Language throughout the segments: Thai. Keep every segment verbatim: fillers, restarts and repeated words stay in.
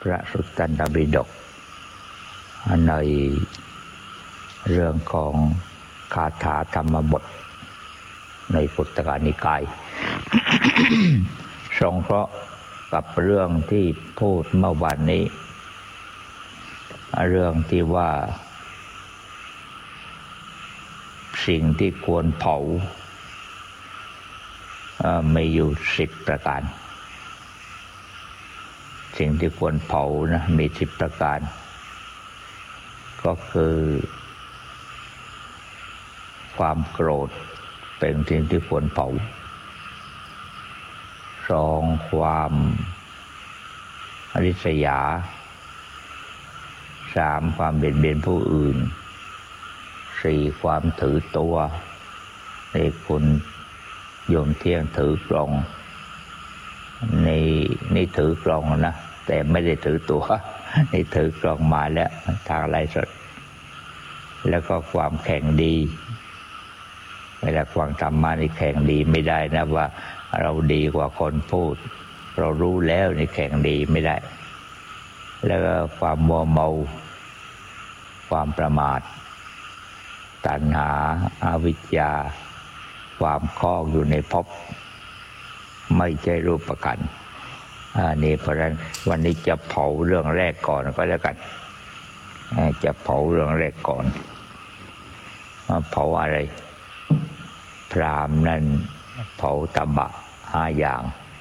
ระสุตตันตปิฎกในเรื่องของคาถาธรรมบทในพุทธกาลนิกาย สงเคราะห์กับเรื่องที่พูดเมื่อวันนี้เรื่องที่ว่าสิ่งที่ควรเผามีอยู่สิบประการสิ่งที่ควรเผานะมีสิบประการก็คือความโกรธเป็นสิ่งที่ควรเผาสองความริษยาสามความเบียดเบียนผู้อื่นสี่ความถือตัวในคุณโยมเที่ยงถือกลองในนี่ถือกลองนะแต่ไม่ได้ถือตัวนี่ถือกลองมาแล้วทางไลฟ์สดแล้วก็ความแข่งดีเวลาฟังธรรมะนี่แข่งดีไม่ได้นะว่าเราดีกว่าคนพูดเรารู้แล้วนี่แข่งดีไม่ได้แล้วก็ความมัวเมาความประมาทตัณหาอวิชชาความคล้องอยู่ในภพไม่ใช่รูปขันธ์อันนี้เพราะฉะนั้นวันนี้จะเผาเรื่องแรกก่อนก็แล้วกันจะเผาเรื่องแรกก่อนเผาอะไรพราหมณ์นั่นเผาตบะห้าอย่าง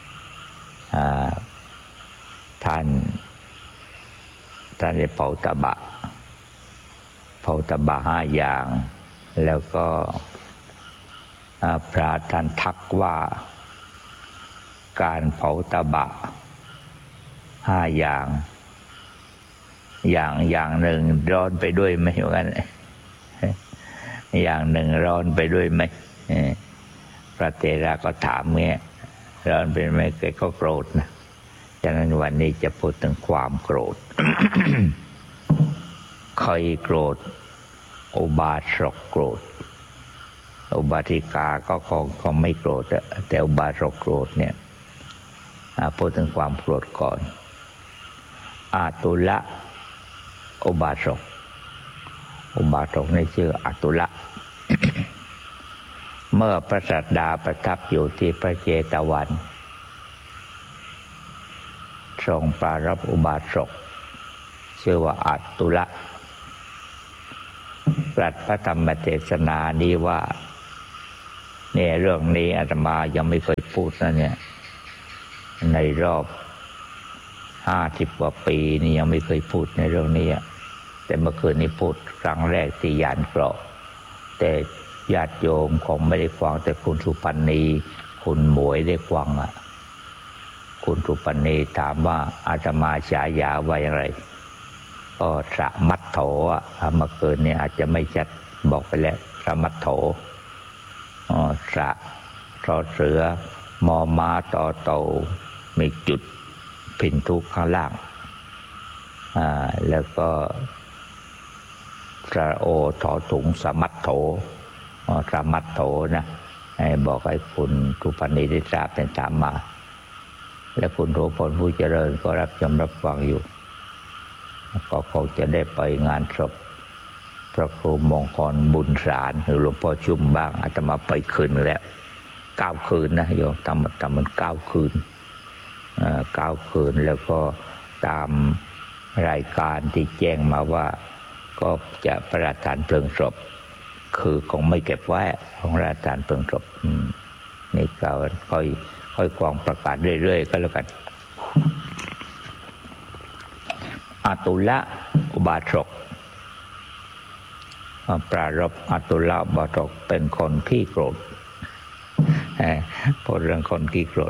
ท่านท่านได้เผาตบะเผาตบะห้าอย่างแล้วก็พระท่านทักว่าการเผาตบะห้าอย่างอย่างอย่างหนึ่งร้อนไปด้วยไหมว่างั้นอย่างหนึ่งร้อนไปด้วยไหมพระเถระก็ถามเงี้ยร้อนเป็นไหมแกก็โกรธนะฉะนั้นวันนี้จะพูดถึงความโกรธ ใครโกรธอุบาสกโกรธอุบาสิกาก็คงก็ไม่โกรธแต่อุบาสกโกรธเนี่ยพูดถึงความโกรธก่อนอาตุละอุบาสกอุบาสกในชื่ออาตุละ เมื่อพระสัสดาประทับอยู่ที่พระเจตวันทรงปรารภอุบาสกชื่อว่าอาตุละตรัสพระธรรมเทศนานี้ว่าเนี่ยเรื่องนี้อาตมายังไม่เคยพูดนะเนี่ยในรอบห้าสิบกว่าปีนี่ยังไม่เคยพูดในเรื่องนี้แต่เมื่อคืนนี้พูดครั้งแรกที่ยานเกราะแต่ญาติโยมคงไม่ได้ฟังแต่คุณสุปันนีคุณหมวยได้ฟังอ่ะคุณสุปันนีถามว่าอาตมาฉายาว่าอย่างไรก็สะมัดโถอ่ะเมื่อคืนนี้อาจจะไม่ชัดบอกไปแล้วสะมัดโถอ๋อสะทอเสือมอม้าต่อเต่ามีจุดพินทุกข้างล่างอ่าแล้วก็สระโอถอถุงสะมัดโถอ๋อสะมัดโถนะให้บอกให้คุณสุปันนีได้ทราบเป็นถามมาและคุณโสพลผู้เจริญก็รับชมรับฟังอยู่ก็คงจะได้ไปงานศพพระครูมงคลบุญสารหรือหลวงพ่อชุ่มบ้างอาตมาไปคืนแล้วเก้าคืนนะโยมทำทำมันเก้าคืนเก้าคืนแล้วก็ตามรายการที่แจ้งมาว่าก็จะประราชทานเพลิงศพคือคงไม่เก็บไว้ของประราชทานเพลิงศพนี่ก็ค่อยค่อยกวางประกาศเรื่อยๆก็แล้วกันอาตุละอุบาสกปรารภอาตุละอุบาสกเป็นคนขี้โกรธพูดเรื่องคนขี้โกรธ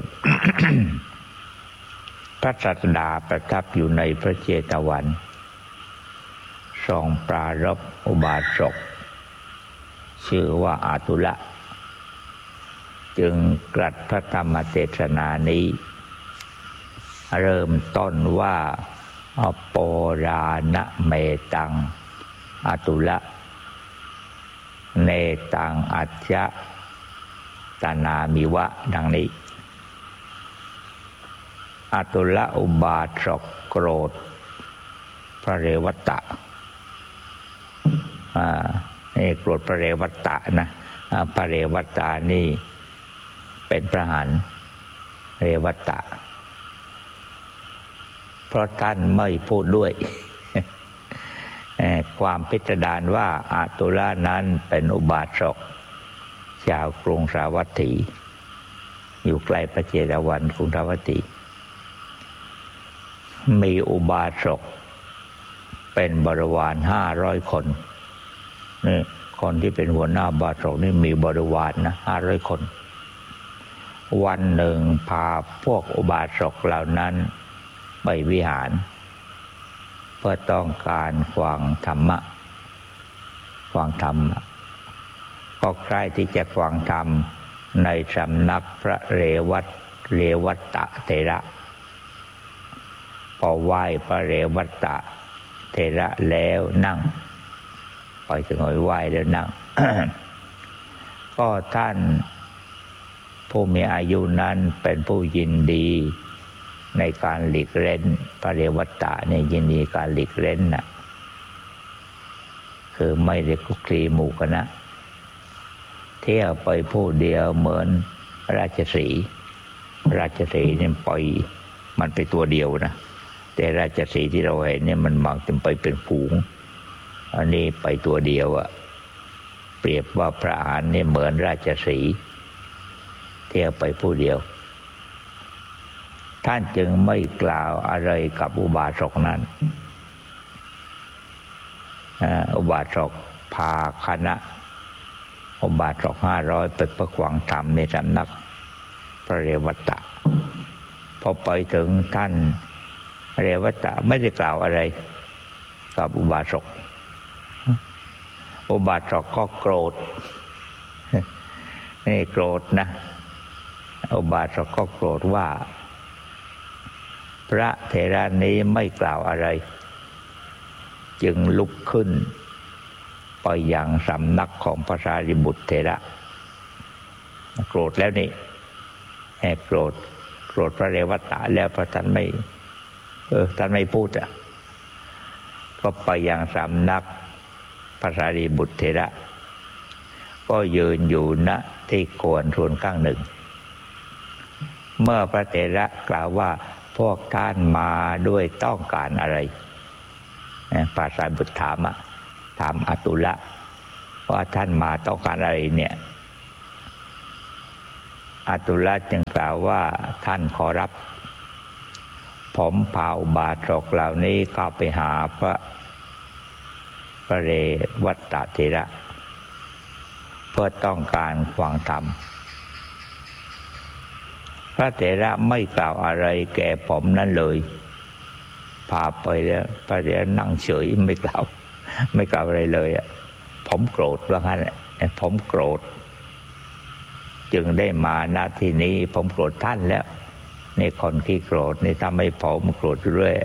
พระศาสดาประทับอยู่ในพระเจตวันทรงปรารภอุบาสกชื่อว่าอาตุละจึงตรัสพระธรรมเทศนานี้เริ่มต้นว่าอโปราณเมตังอาตุละเนตังอัจฉะตนามิวะดังนี้อาตุลอุบาสกโกรธพระเรวัตตะอ่านี่โกรธพระเรวัตตะนะพระเรวัตตะนี่เป็นพระหันเรวัตตะเพราะท่านไม่พูดด้วย ความพิจารณาว่าอาตุลนั้นเป็นอุบาสกชาวกรุงสาวัตถีอยู่ใกล้พระเจตวันกรุงสาวัตถีมีอุบาสกเป็นบริวารห้าร้อยคนนี่คนที่เป็นหัวหน้าอุบาสกนี่มีบริวารนะห้าร้อยคนวันหนึ่งพาพวกอุบาสกเหล่านั้นไปวิหารเพื่อต้องการฟังธรรมะฟังธรรมก็ใกล้ที่จะฟังธรรมในสำนักพระเรวัตเรวัตตะเถระพอไหว้พระเรวัตตะเถระแล้วนั่งไปถึงไหว้แล้วนั่ง ก็ท่านผู้มีอายุนั้นเป็นผู้ยินดีในการหลีกเล่นพระเรวัตตะเนี่ยยินดีการหลีกเล่นน่ะคือไม่ได้คุกคีหมู่คณะเที่ยวไปผู้เดียวเหมือนราชสีห์ราชสีห์เนี่ยปล่อยมันไปตัวเดียวนะแต่ราชสีห์ที่เราเห็นเนี่ยมันมักจะไปเป็นฝูงอันนี้ไปตัวเดียวอะเปรียบว่าพระอรหันต์เนี่ยเหมือนราชสีห์เที่ยวไปผู้เดียวท่านจึงไม่กล่าวอะไรกับอุบาสกนั้นอุบาสกพาคณะอุบาสกห้าร้อยไปประกวางธรรมในสำนักพระเรวัตตะพอไปถึงท่านเรวัตตะไม่ได้กล่าวอะไรกับอุบาสกอุบาสกก็โกรธนี่โกรธนะอุบาสกก็โกรธว่าพระเถระนี้ไม่กล่าวอะไรจึงลุกขึ้นไปยังสำนักของพระสารีบุตรเถระโกรธแล้วนี่แอบโกรธโกรธพระเรวัตตะแล้วพระท่านไม่เออท่านไม่พูดอ่ะก็ไปยังสำนักพระสารีบุตรเถระก็ยืนอยู่ณที่โคนส่วนข้างหนึ่งเมื่อพระเถระกล่าวว่าพวกท่านมาด้วยต้องการอะไรพระสารีบุตรถามอะถามอาตุละว่าท่านมาต้องการอะไรเนี่ยอาตุละจึงกล่าวว่าท่านขอรับผมพาอุบาสกเหล่านี้เข้าไปหาพระพระเรวัตตะเถระเพื่อต้องการฟังธรรมพระเถระไม่กล่าวอะไรแก่ผมนั้นเลยพาไปแล้วพระเถระนั่งเฉยไม่กล่าวไม่กล่าวอะไรเลยอ่ะผมโกรธว่างั้นผมโกรธจึงได้มาณที่นี้ผมโกรธท่านแล้วนี่คนที่โกรธนี่ทำให้ผมโกรธเรื่อย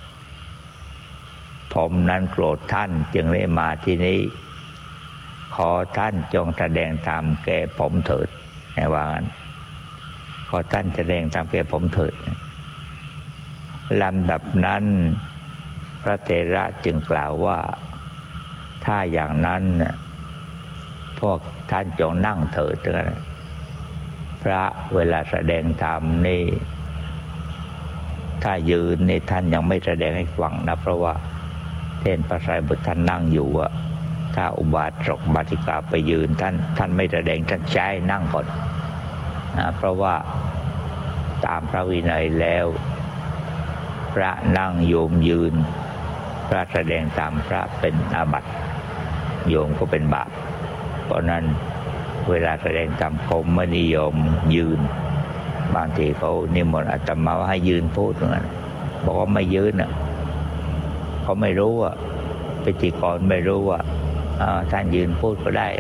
ผมนั้นโกรธท่านจึงได้มาที่นี้ขอท่านจงแสดงธรรมแก่ผมเถิดว่างั้นขอท่านแสดงธรรมแก่ผมเถิดลำดับนั้นพระเถระจึงกล่าวว่าถ้าอย่างนั้นพวกท่านจงนั่งเถิดพระเวลาแสดงธรรมนี่ถ้ายืนนี่ท่านยังไม่แสดงให้ฟังนะเพราะว่าเช่นพระสารีบุตรท่านนั่งอยู่อะถ้าอุบาสกบาสิกาไปยืนท่านท่านไม่แสดงท่านใช้นั่งก่อนนะเพราะว่าตามพระวินัยแล้วพระนั่งโยมยืนพระแสดงตามพระเป็นอาบัติโยมก็เป็นบาปเพราะนั้นเวลาแสดงตามเขาไม่นิยมยืนบางทีเขานิมนต์อาตมาว่าให้ยืนพูดเหมือนกันบอกว่าไม่ยืนอ่ะเขาไม่รู้ว่าพิธีกรไม่รู้ว่าท่านยืนพูดก็ได้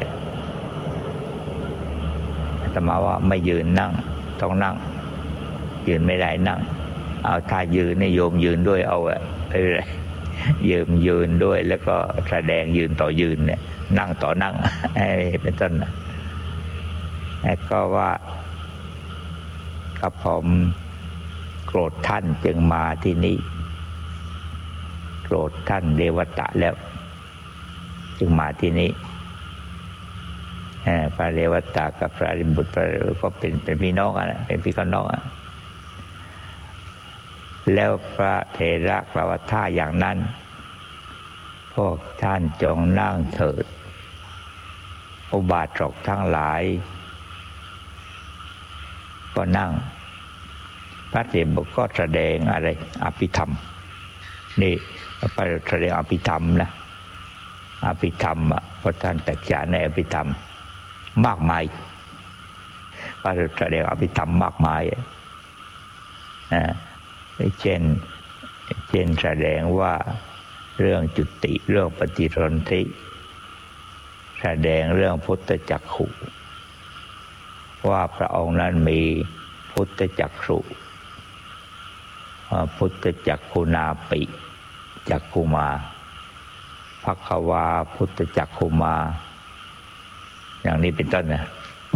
อาตมาว่าไม่ยืนนั่งต้องนั่งยืนไม่ได้นั่งเอาถ้ายืนนี่โยมยืนด้วยเอาอะอะไรยืนยืนด้วยแล้วก็แสดงยืนต่อยืนเนี่ยนั่งต่อนั่งเป็นต้นแล้วก็ว่ากับผมโกรธท่านจึงมาที่นี่โกรธท่านเดวตะแล้วจึงมาที่นี้พระเดวตะกับพระริบุตรก็เป็นเป็นพี่น้องกันเป็นพี่น้องกันแล้วพระเถระกล่าวว่าถ้าอย่างนั้นพวกท่านจงนั่งเถิดอุบาสกทั้งหลายก็นั่งพระเถระก็แสดงอะไรอภิธรรมนี่พระแสดงอภิธรรมนะอภิธรรมอ่ะพระท่านตักษาในอภิธรรมมากมายพระแสดงอภิธรรมมากมายนะเช่นเช่นแสดงว่าเรื่องจุติเรื่องปฏิสนธิแสดงเรื่องพุทธจักขุว่าพระองค์นั้นมีพุทธจักขุพุทธจักขุนาปิจักขุมาภควาพุทธจักขุมาอย่างนี้เป็นต้นนะ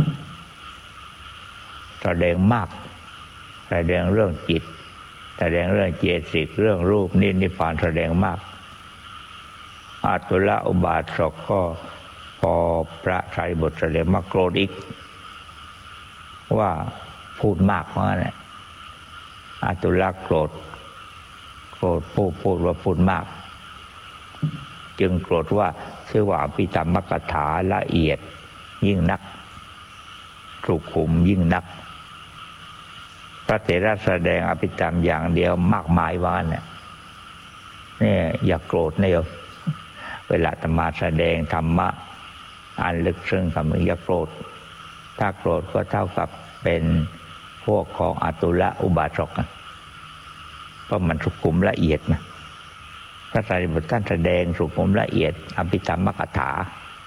แสดงมากแสดงเรื่องจิตแสดงเรื่องเจสิกเรื่องรูปนิพพานแสดงมากอาตุละอุบาสกก็พอพระไตรบทแสดงมาโกรธอีกว่าพูดมากเพราะงั้นอาตุละโกรธโกรธพูดพูดว่าพูดมากจึงโกรธว่าชื่อว่าอภิธรรมกถาละเอียดยิ่งนักสุขุมยิ่งนักพระเถระแสดงอภิธรรมอย่างเดียวมากมายว่าเนี่ยนี่อย่าโกรธนะโยมเวลาอาตมาแสดงธรรมะอันลึกซึ้งคำนี้อย่าโกรธถ้าโกรธก็เท่ากับเป็นพวกของอตุละอุบาสกเพราะมันสุขุมละเอียดนะพระไตรปิฎกท่านแสดงสุขุมละเอียดอภิธรรมกถา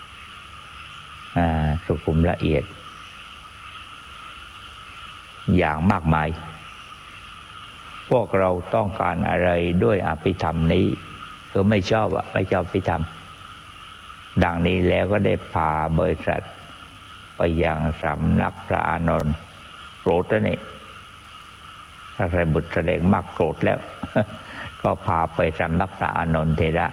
สุขุมละเอียดอย่างมากมายพวกเราต้องการอะไรด้วยอภิธรรมนี้คือไม่ชอบอะไม่ชอบอภิธรรมดังนี้แล้วก็ได้พาบริษัทไปยังสำนักพระอานนท์โกรธแล้วนี่พระไตรปิฎกแสดงมากโกรธแล้วก็พาไปสำนักพระอานนท์เถระ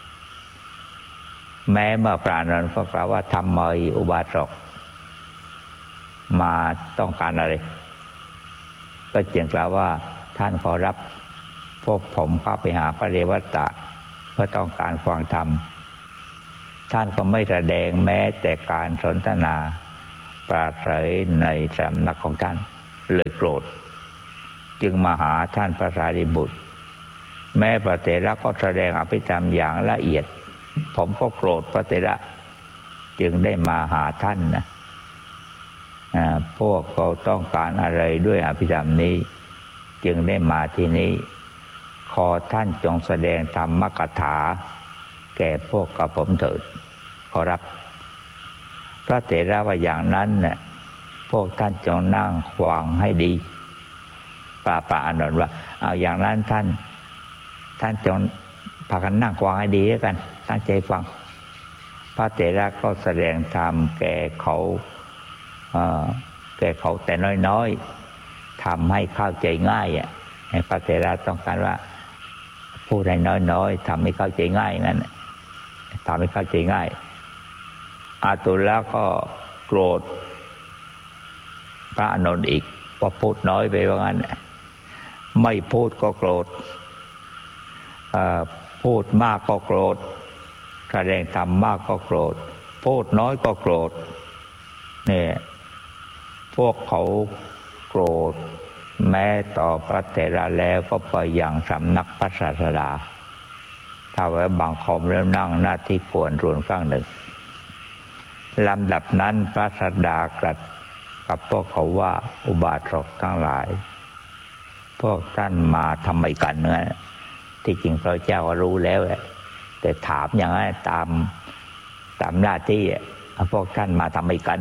แม้เมื่อพระอานนท์ก็กล่าวว่าทำไมอุบาสกมาต้องการอะไรก็จึงกล่าวว่าท่านขอรับพวกผมเข้าไปหาพระเดวตะเพื่อต้องการฟังธรรมท่านก็ไม่แสดงแม้แต่การสนทนาปราศัยในสำนักของท่านเลยโกรธจึงมาหาท่านพระสารีบุตรแม้พระเถระก็แสดงอภิธรรมอย่างละเอียดผมก็โกรธพระเถระจึงได้มาหาท่านนะพวกเขาต้องการอะไรด้วยอภิธรรมนี้จึงได้มาที่นี้ขอท่านจงแสดงธรรมกถาแก่พวกกับผมเถิดขอรับพระเถระว่าอย่างนั้นเนี่ยพวกท่านจงนั่งฟังให้ดีพระพระอานนท์ว่าเอาอย่างนั้นท่านท่านจงพากันนั่งฟังให้ดีแล้วกันตั้งใจฟังพระเถระก็แสดงธรรมแก่เขาแก่เขาแต่น้อยๆทำให้เข้าใจง่ายอ่ะให้พระเถระต้องการว่าพูดให้น้อยๆทำให้เข้าใจง่ายงั้นทำให้เข้าใจง่ายอาตุละก็โกรธพระอานนท์อีกว่าพูดน้อยไปว่างั้นไม่พูดก็โกรธพูดมากก็โกรธแสดงธรรมมากก็โกรธพูดน้อยก็โกรธเนี่ยพวกเขาโกรธแม้ต่อพระเถระแล้วก็ไปยังสำนักพระศาสดาถ้าไว้บังคมแล้วนั่งหน้าที่ควรส่วนข้างหนึ่งลำดับนั้นพระศาสดากลับกับพวกเขาว่าอุบาสกทั้งหลายพวกท่านมาทำไมกันเนี่ยที่จริงพระเจ้าก็รู้แล้วแหละแต่ถามอย่างนั้นตามตามหน้าที่พวกท่านมาทำไมกัน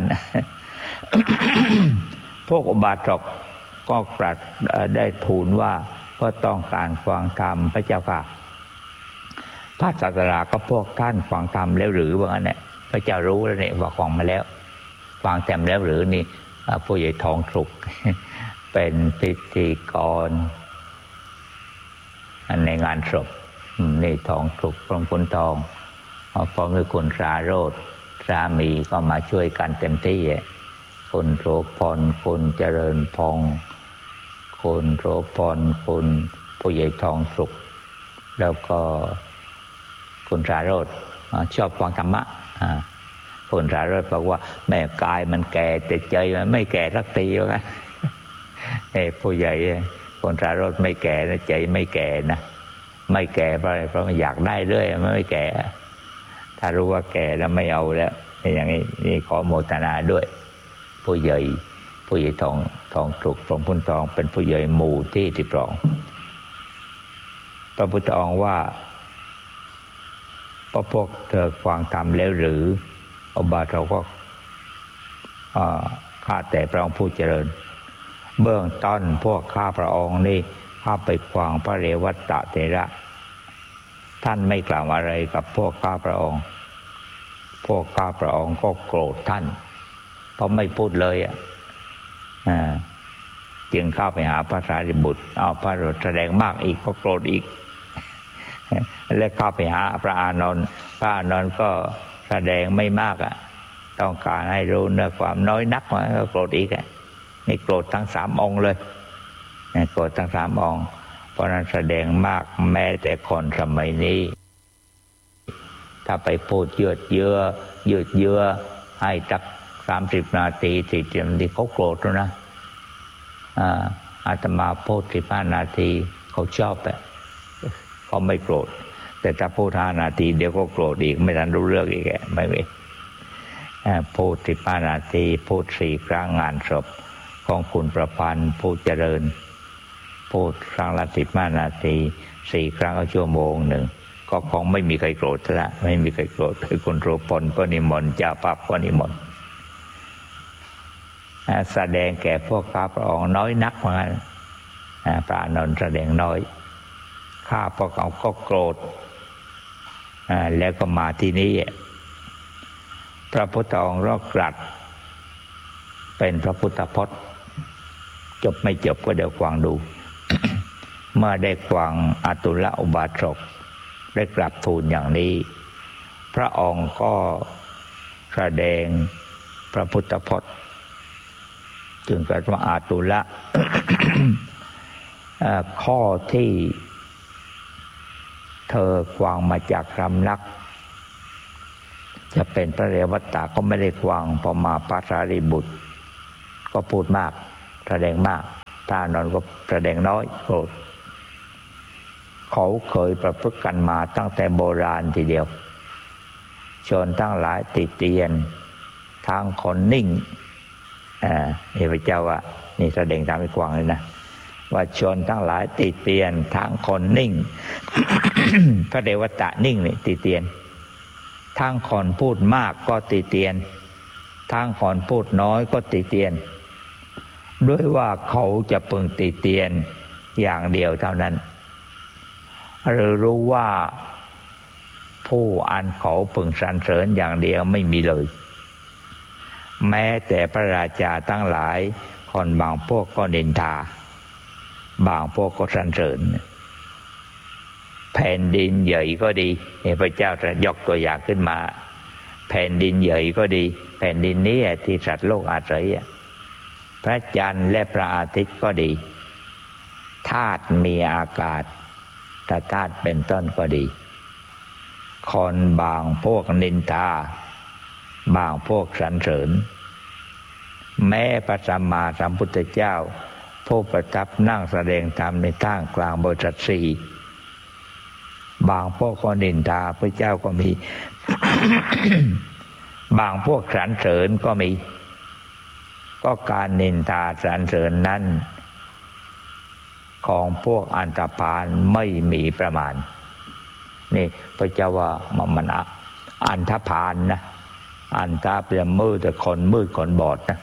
พวกอุบาสกก็กราบได้ทูลว่าก็ต้องการฟังธรรมพระเจ้าค่ะพระศาสดาก็พวกท่านฟังธรรมแล้วหรือว่างั้นเนี่ยพระเจ้ารู้แล้วเนี่ยว่าฟังมาแล้วฟังแจ่มแล้วหรือนี่ผู้ใหญ่ทองสุขเป็นพิธีกรในงานศพนี่ทองสุกพรหมคุณทองพร้อมด้วยคุณสาโรจน์สามีก็มาช่วยกันเต็มที่คุณโสพลคุณเจริญพงษ์คุณโสพลคุณผู้ใหญ่ทองสุขแล้วก็คุณสาโรจน์ชอบฟังธรรมะคุณสาโรจน์บอกว่าแม่กายมันแก่แต่ใจมันไม่แก่สักทีวะไอ้ผู้ใหญ่คุณสาโรจน์ไม่แก่นะใจไม่แก่นะไม่แก่เพราะอะไรเพราะมันอยากได้เรื่อยมันไม่แก่ถ้ารู้ว่าแก่แล้วไม่เอาแล้วอย่างนี้นี่ขอโมทนาด้วยผู้ใหญ่ผู้ใหญ่ทองทองสุกพรหมคุณทองเป็นผู้ใหญ่หมู่ที่สิบสองพระพุทธองค์ว่าพระพวกเธอฟังธรรมแล้วหรืออบาสกก็ข้าแต่พระองค์ผู้เจริญเบื้องต้นพวกข้าพระองค์นี่ข้าไปฟังพระเรวัตเถระท่านไม่กล่าวอะไรกับพวกข้าพระองค์พวกข้าพระองค์ก็โกรธท่านเพราะไม่พูดเลยอ่ะจึงเข้าไปหาพระสารีบุตรเอาพระโรแสดงมากอีกก็โกรธอีกแล้วเข้าไปหาพระอานนท์พระอานนท์ก็แสดงไม่มากอ่ะต้องการให้รู้เนื้อความน้อยนักมันก็โกรธอีกอ่ะนี่โกรธทั้งสามองค์เลยโกรธทั้งสามองค์เพราะนั้นแสดงมากแม้แต่คนสมัยนี้ถ้าไปพูดยืดเยื้อยืดเยื้อให้จักสามสิบนาทีสี่สิบนาทีเขาโกรธแล้วนะอาตมาพูดสิบห้านาทีเขาชอบอ่ะเขาไม่โกรธแต่ถ้าพูดห้านาทีเดี๋ยวก็โกรธอีกไม่ทันรู้เรื่องอีกแกไม่ไม่พูดสิบห้านาทีพูดสี่ครั้งงานศพของคุณประพันธ์ผู้เจริญพูดครั้งละสิบห้านาทีสี่ครั้งก็ชั่วโมงหนึ่งก็คงไม่มีใครโกรธละไม่มีใครโกรธคือคุณโรพลก็นิมนต์เจ้าภาพก็นิมนต์แสดงแก่พวกข้าพระองค์น้อยนักเหมือนกันพระอานนท์แสดงน้อยข้าพระองค์ก็โกรธแล้วก็มาที่นี้พระพุทธองค์รอกตรัสเป็นพระพุทธพจน์จบไม่จบก็เดี๋ยวฟังดู เมื่อได้ฟังอตุลอุบาสกได้กราบทูลอย่างนี้พระองค์ก็แสดงพระพุทธพจน์จึงกล่าวว่าอตุละ ข้อที่เธอฟังมาจากสำนักจะเป็นพระเรวัตตะก็ไม่ได้ฟังพอมาพระสารีบุตรก็พูดมากแสดงมากพระอานนท์ก็แสดงน้อยโกรธเขาเคยประพฤติกันมาตั้งแต่โบราณทีเดียวชนทั้งหลายติเตียนทางคนนิ่งอ่านี่พระเจ้าว่านี่แสดงตามอีกวางเลยนะว่าชนทั้งหลายติเตียนทางคนนิ่ง พระเรวัตตะนิ่งนี่ติเตียนทางคนพูดมากก็ติเตียนทางคนพูดน้อยก็ติเตียนด้วยว่าเขาจะพึงติเตียนอย่างเดียวเท่านั้นหรือรู้ว่าผู้อันเขาพึงสรรเสริญอย่างเดียวไม่มีเลยแม้แต่พระราชาทั้งหลายคนบางพวกก็นินทาบางพวกก็สรรเสริญแผ่นดินใหญ่ก็ดีพระเจ้าจะยกตัวอย่างขึ้นมาแผ่นดินใหญ่ก็ดีแผ่นดินนี้ที่สัตว์โลกอาศัยพระจันทร์และพระอาทิตย์ก็ดีธาตุมีอากาศธาตุเป็นต้นก็ดีคนบางพวกนินทาบางพวกสรรเสริญแม้พระสัมมาสัมพุทธเจ้าผู้ประทับนั่งแสดงธรรมในท่ามกลางบริษัทสี่บางพวกก็นินทาพระเจ้าก็มี บางพวกสรรเสริญก็มีก็การนินทาสรรเสริญนั้นของพวกอันธพาลไม่มีประมาณนี่พระเจ้าว่ามันอันธพาลนะอันธาเป็นมืดแต่คนมืดคนบอดนะ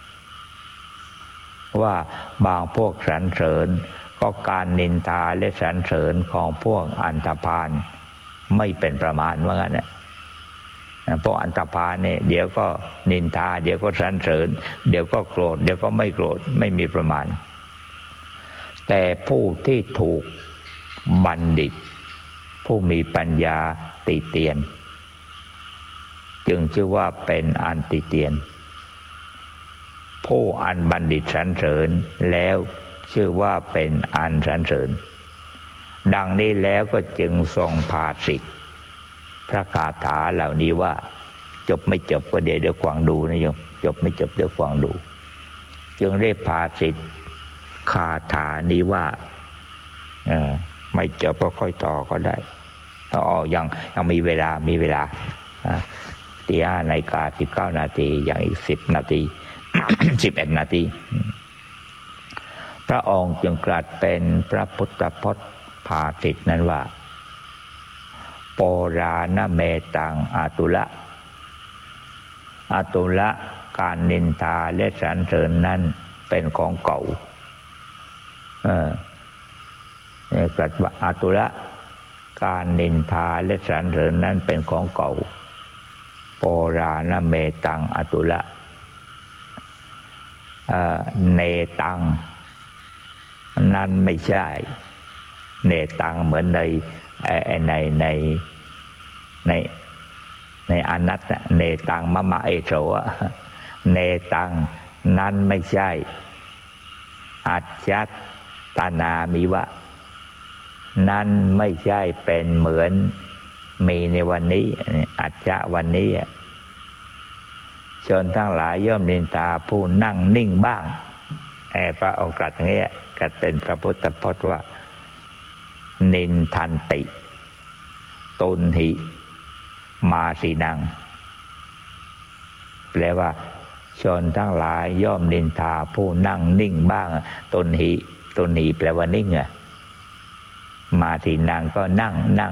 ว่าบางพวกสรรเสริญก็การนินทาและสรรเสริญของพวกอันธพาลไม่เป็นประมาณว่างั้นนะพวกอันธพาลเนี่ยเดี๋ยวก็นินทาเดี๋ยวก็สรรเสริญเดี๋ยวก็โกรธเดี๋ยวก็ไม่โกรธไม่มีประมาณแต่ผู้ที่ถูกบัณฑิตผู้มีปัญญาติเตียนจึงชื่อว่าเป็นอันติเตียนผู้อันบัณฑิตสรรเสริญแล้วชื่อว่าเป็นอันสรรเสริญดังนี้แล้วก็จึงทรงภาสิทธิ์พระคาถาเหล่านี้ว่าจบไม่จบก็เดี๋ยวเดี๋ยวฟังดูนะโยมจบไม่จบเดี๋ยวฟังดูจึงได้ภาสิทธิ์คาถานี้ว่าเออไม่จบก็ค่อยต่อก็ได้ต่อยังยังมีเวลามีเวลาตีห้านาฬิกาสิบเก้านาทีอย่างอีกสิบนาที สิบเอ็ดนาทีพระองค์จึงตรัสเป็นพระพุทธพจน์ภาสิทธิ์นั้นว่าโปราณเมตังอาตุละอาตุละการนินทาและสรรเสริญนั้นเป็นของเก่าเออเนี่ยตรัสว่าอาตุละการนินทาและสรรเสริญนั้นเป็นของเก่าโปราณเมตังอาตุละเนตังนั้นไม่ใช่เนตังเหมือนในในในในในอนัตตเนตังมะมะเอโสเนตังนั้นไม่ใช่อัจฉตนามิวะนั้นไม่ใช่เป็นเหมือนมีในวันนี้อัจฉวันนี้ชนทั้งหลายย่อมนินทาผู้นั่งนิ่งบ้างแอบพระองค์ตรัสอย่างนี้ก็เป็นพระพุทธพจน์ว่านินทันติตุนหิมาสีนังแปลว่าชนทั้งหลายย่อมนินทาผู้นั่งนิ่งบ้างตุนหิตุนหิแปลว่านิ่งอ่ะมาสีนังก็นั่งนั่ง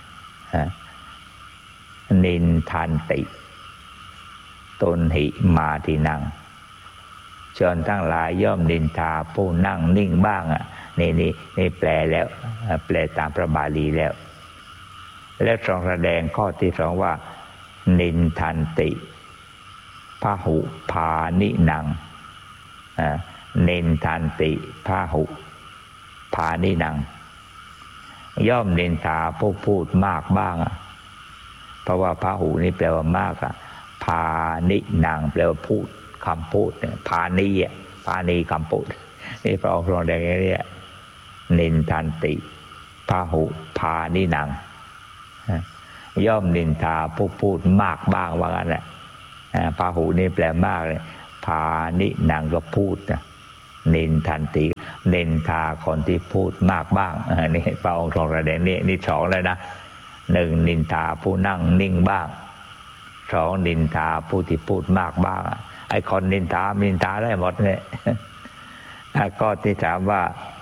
นินทันติตุนหิมาสีนังชนทั้งหลายย่อมนินทาผู้นั่งนิ่งบ้างอ่ะนี่นี่นี่แปลแล้วแปลตามพระบาลีแล้วและทรงแสดงข้อที่สองว่านินทันติพหุพานินังนินทันติพหุพานินังย่อมนินทาผู้พูดมากบ้างเพราะว่าพหุนี่แปลว่ามากอ่ะพานินังแปลว่าพูดคำพูดพานีอ่ะพานีคำพูดนี่พระองค์ทรงแสดงอย่างนี้นินทันติพหุพานินังย่อมนินทาผู้พูดมากบ้างว่างั้นแหละพาหุนี่แปลมากเลยพานินังก็พูดนะนินทันตินินทาคนที่พูดมากบ้างนี่พระองค์ทรงแสดงนี่นี่สองเลยนะหนึ่งนินทาผู้นั่งนิ่งบ้างสองนินทาผู้ที่พูดมากบ้างไอ้คนนินทานินทาได้หมดเลยก็ที่ถามว่า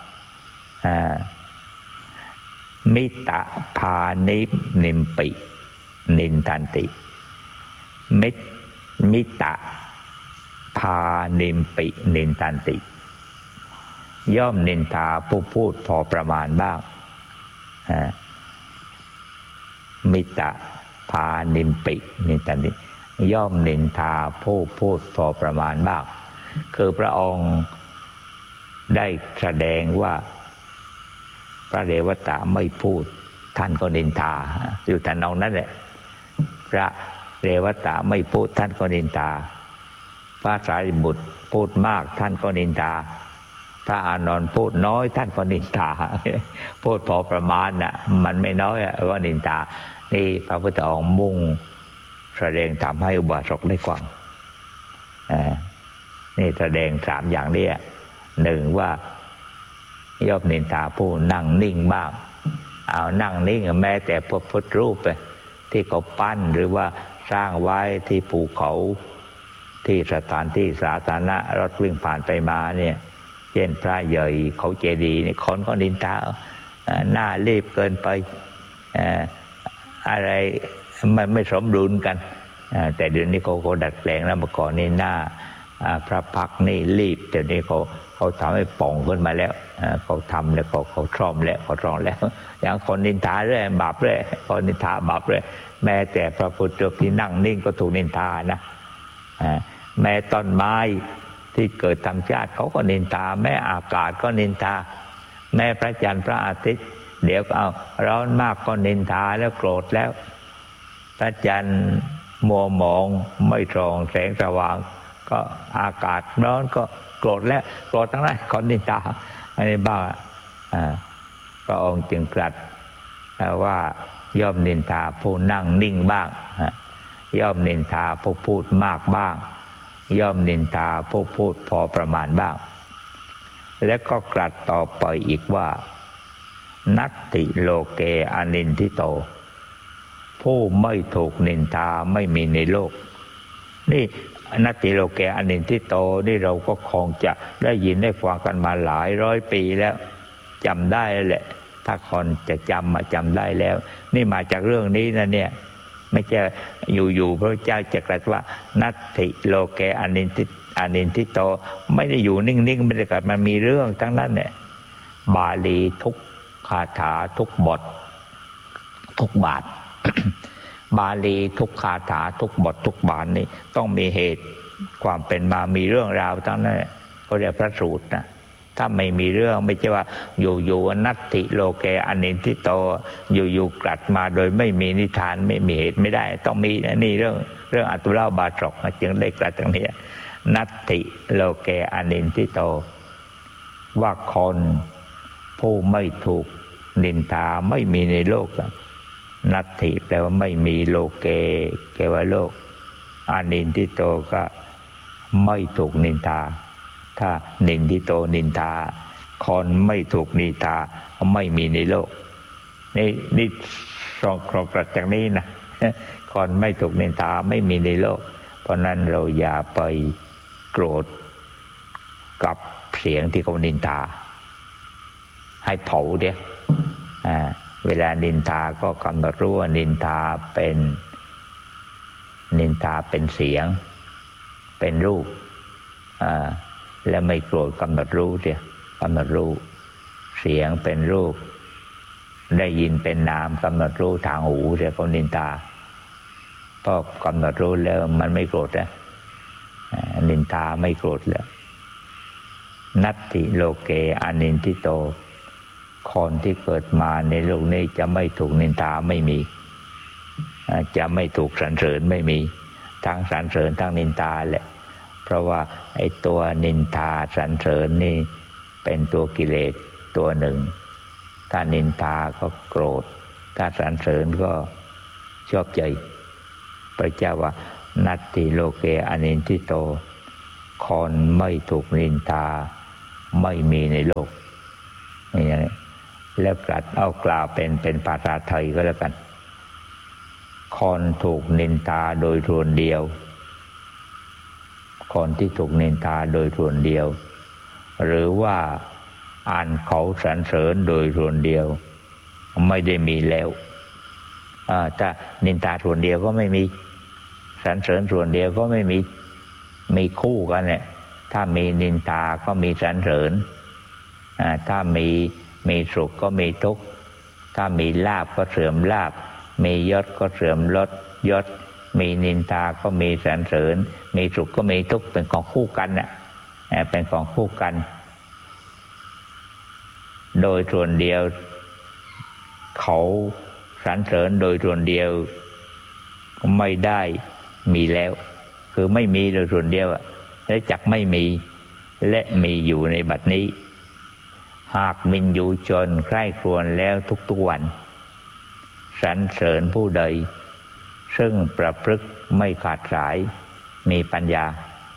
มิตะพานินิมปินินทันติมิมิตะพานิมปินินทันติย่อมนินทาผู้พูดพอประมาณบ้างมิตะพานิมปินินทันติย่อมนินทาผู้พูดพอประมาณบ้างคือพระองค์ได้แสดงว่าพระเรวตะไม่พูดท่านก็นินทาอยู่แต่นองนั้นแหละพระเรวตะไม่พูดท่านก็นินทาพระสารีบุตรพูดมากท่านก็นินทาพระอานนท์พูดน้อยท่านก็นินทาพูดพอประมาณน่ะมันไม่น้อยก็นินทานี่พระพุทธองค์มุ่งแสดงทำให้อุบาสกได้ฟังนี่แสดงสามอย่างนี้หนึ่งว่าย่อมนินทาผู้นั่งนิ่งบ้างเอานั่งนิ่งแม้แต่พระพุทธรูปที่เขาปั้นหรือว่าสร้างไว้ที่ภูเขาที่สถานที่สาธารณะรถวิ่งผ่านไปมาเนี่ยเช่นพระใหญ่เขาเจดีย์นี่คนก็นินทาหน้ารีบเกินไปอะไรมันไม่สมดุลกันแต่เดี๋ยวนี้เขาเขาดัดแปลงแล้วเมื่อก่อนนี่หน้าพระพักนี่รีบเดี๋ยวนี้เขาเขาทำให้ป่องขึ้นมาแล้วเขาทำแล้วเขาเขาซ่อมแล้วเขาซ่อมแล้วอย่างคนนินทาเรื่อยบาปเรื่อยคนนินทาบาปเรื่อยแม้แต่พระพุทธรูปที่นั่งนิ่งก็ถูกนินทานะแม้ต้นไม้ที่เกิดธรรมชาติเขาก็นินทาแม้อากาศก็นินทาแม้พระจันทร์พระอาทิตย์เดี๋ยวก็เอาร้อนมากก็นินทาแล้วโกรธแล้วพระจันทร์มัวหมองไม่ส่องแสงสว่างก็อากาศร้อนก็โกรธแล้วโกรธทั้งนั้นคนนินทาอันนี้บ้าพระองค์จึงตรัสว่าย่อมนินทาผู้นั่งนิ่งบ้างย่อมนินทาผู้พูดมากบ้างย่อมนินทาผู้พูดพอประมาณบ้างและก็ตรัสต่อไปอีกว่านัตติโลเกอนินทิโตผู้ไม่ถูกนินทาไม่มีในโลกนี่นัตติโลเกอนินทิโตนี่เราก็คงจะได้ยินได้ฟังกันมาหลายร้อยปีแล้วจำได้แหละถ้าคนจะจำมาจำได้แล้วนี่มาจากเรื่องนี้นะเนี่ยไม่ใช่อยู่ๆพระเจ้าจะตรัสว่านัตติโลเกอนินทิอนินทิโตไม่ได้อยู่นิ่งๆไม่ได้เกิดมันมีเรื่องทั้งนั้นเนี่ยบาลีทุกคาถาทุกบททุกบาท บาลีทุกคาถาทุกบททุกบาทนี่ต้องมีเหตุความเป็นมามีเรื่องราวทั้งนั้นเขาเรียกพระสูตรนะถ้าไม่มีเรื่องไม่ใช่ว่าอยู่ๆนัตติโลเกอนินทิโตอยู่ๆกลัดมาโดยไม่มีนิทานไม่มีเหตุไม่ได้ต้องมีนี่เรื่องเรื่องอตุลาบาสกจึงได้กลัดตรงนี้นัตติโลเกอนินทิโตว่าคนผู้ไม่ถูกนินทาไม่มีในโลกนัตติแปลว่าไม่มีโลเกแปลว่าโลกอนินทิโตก็ไม่ถูกนินทาถ้านินทิโตนินทาคนไม่ถูกนินทาไม่มีในโลกนี่นี่ตรงตรงกลับจากนี้นะคนไม่ถูกนินทาไม่มีในโลกเพราะนั้นเราอย่าไปโกรธกับเสียงที่เขานินทาให้เผาเดียวอ่าเวลานินทาก็กำหนดรู้ว่านินทาเป็นนินทาเป็นเสียงเป็นรูปอ่าแล้วไม่โกรธกำหนดรู้เดียวกำหนดรู้เสียงเป็นรูปได้ยินเป็นนามกำหนดรู้ทางหูเดียวเขานินทาพอกำหนดรู้แล้วมันไม่โกรธแล้วนินทาไม่โกรธแล้วนัตติโลเกอนินทิโตคนที่เกิดมาในโลกนี้จะไม่ถูกนินทาไม่มีจะไม่ถูกสรรเสริญไม่มีทั้งสรรเสริญทั้งนินทาแหละเพราะว่าไอ้ตัวนินทาสรรเสริญนี่เป็นตัวกิเลสตัวหนึ่งถ้านินทาก็โกรธถ้าสรรเสริญก็ชอบใจพระเจ้าว่านัตติโลเกอนินทิโตคนไม่ถูกนินทาไม่มีในโลกนี่อย่างนี้แล้วกลัดเอากล่าวเป็นเป็นภาษาไทยก็แล้วกันคนถูกนินทาโดยส่วนเดียวคนที่ถูกนินทาโดยส่วนเดียวหรือว่าอ่านเขาสรรเสริญโดยส่วนเดียวไม่ได้มีแล้วถ้านินทาส่วนเดียวก็ไม่มีสรรเสริญส่วนเดียวก็ไม่มีมีคู่กันเนี่ยถ้ามีนินทาก็มีสรรเสริญถ้ามีมีสุขก็มีทุกข์ถ้ามีลาภก็เสื่อมลาภมียศก็เสื่อมลดยศมีนินทาก็มีสรรเสริญมีสุขก็มีทุกข์เป็นของคู่กันน่ะเป็นของคู่กันโดยส่วนเดียวเขาสรรเสริญโดยส่วนเดียวไม่ได้มีแล้วคือไม่มีโดยส่วนเดียวและจักไม่มีและมีอยู่ในบัดนี้หากมินยูชนใคร่ครวญแล้วทุกๆวันสรรเสริญผู้ใดซึ่งประพฤติไม่ขาดสายมีปัญญา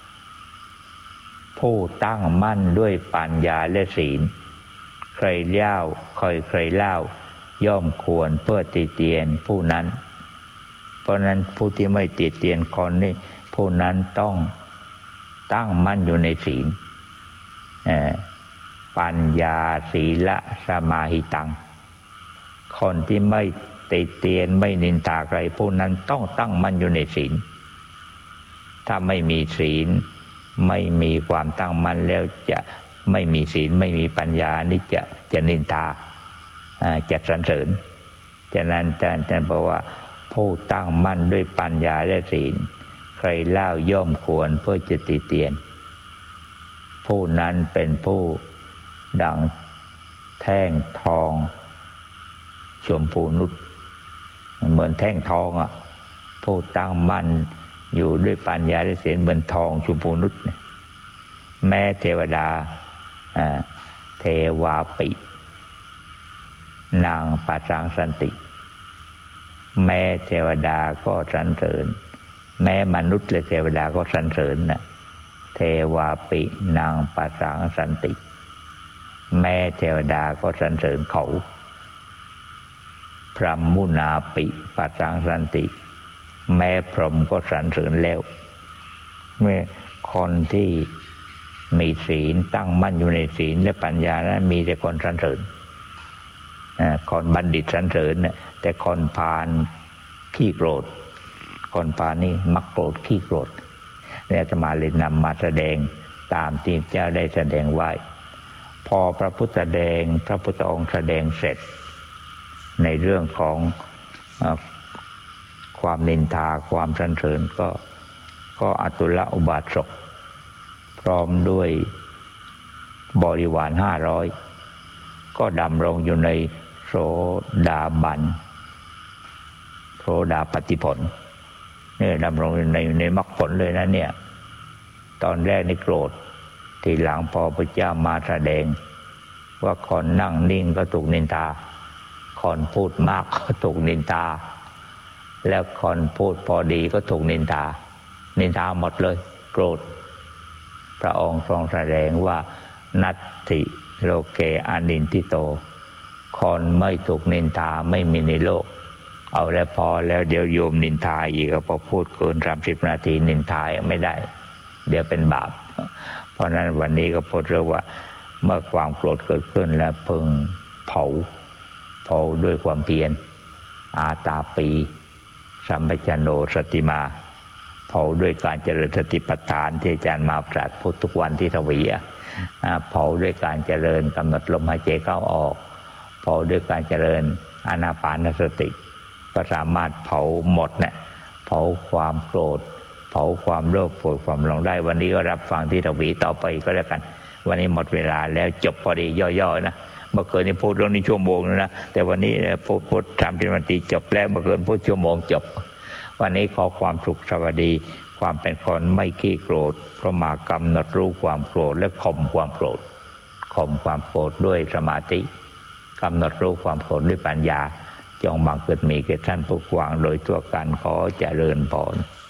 ผู้ตั้งมั่นด้วยปัญญาและศีลใครเล่าใครใครเล่าย่อมควรเพื่อติเตียนผู้นั้นเพราะนั้นผู้ที่ไม่ติเตียนคนนี้ผู้นั้นต้องตั้งมั่นอยู่ในศีลปัญญาศีละสมาหิตังคนที่ไม่ติเตียนไม่นินทาใครผู้นั้นต้องตั้งมั่นอยู่ในศีลถ้าไม่มีศีลไม่มีความตั้งมั่นแล้วจะไม่มีศีลไม่มีปัญญานี่จะจะนินทาจะสรรเสริญฉะนั้นท่านท่านบอกว่าผู้ตั้งมั่นด้วยปัญญาและศีลใครเล่าย่อมควรเพื่อจะติเตียนผู้นั้นเป็นผู้ดังแท่งทองชมพูนุชเหมือนแท่งทองอ่ะผู้ตั้งมั่นอยู่ด้วยปัญญาและศีลเหมือนทองชมพูนุชแม้เทวดาเทวาปินางปัสสังสันติแม้เทวดาก็สรรเสริญแม้มนุษย์และเทวดาก็สรรเสริญนะเทวาปินางปัสสังสันติแม้เทวดาก็สรรเสริญเขาพรหมุนาปิปัสสังสันติแม้พรหมก็สรรเสริญแล้วเมื่อคนที่มีศีลตั้งมั่นอยู่ในศีลและปัญญานั้นมีแต่คนสรรเสริญคนบัณฑิตสรรเสริญแต่คนพาลขี้โกรธคนพาลนี่มักโกรธขี้โกรธเนี่ยอาตมาเลยนำมาแสดงตามที่เจ้าได้แสดงไว้พอพระพุทธแสดงพระพุทธองค์แสดงเสร็จในเรื่องของความนินทาความสรรเสริญก็ก็อตุลอุบาสกพร้อมด้วยบริวารห้าร้อยก็ดำรงอยู่ในโสดาบันโสดาปัตติผลเนี่ยดำรงอยู่ในในมรรคผลเลยนะเนี่ยตอนแรกนี่โกรธทีหลังพอพระเจ้ามาแสดงว่าคนนั่งนิ่งก็ถูกนินทาคนพูดมากก็ถูกนินทาแล้วคนพูดพอดีก็ถูกนินทานินทาหมดเลยโกรธพระองค์ทรงแสดงว่านัตถิโลเกอนินทิโตคนไม่ถูกนินทาไม่มีในโลกเอาแล้วพอแล้วเดี๋ยวโยมนินทาอีกพอพูดเกินสามสิบนาทีนินทาไม่ได้เดี๋ยวเป็นบาปเพราะนั้นวันนี้ก็พูดเรื่องว่าเมื่อความโกรธเกิดขึ้นแล้วพึงเผาเผาด้วยความเพียรอาตาปีสัมปชัญโนสติมาเผาด้วยการเจริญสติปัฏฐานที่อาจารย์มาปราดพูดทุกวันที่ทวีเผาด้วยการเจริญกำหนดลมหายใจเข้าออกเผาด้วยการเจริญอานาปานสติก็สามารถเผาหมดเนี่ยเผาความโกรธเผาความโลภโกรธความหลงได้วันนี้ก็รับฟังที่ทวีต่อไปก็แล้วกันวันนี้หมดเวลาแล้วจบพอดีย่อๆนะเมื่อคืนนี้พูดเรื่องนี้ชั่วโมงนะแต่วันนี้พูดพูดสามสิบนาทีจบแล้วเมื่อคืนพูดชั่วโมงจบวันนี้ขอความสุขสวัสดีความเป็นคนไม่ขี้โกรธเพราะมากำหนดรู้ความโกรธและข่มความโกรธข่มความโกรธด้วยสมาธิกำหนดรู้ความโกรธด้วยปัญญาจงบังเกิดมีแก่ท่านผู้ฟังโดยทั่วกันขอเจริญพร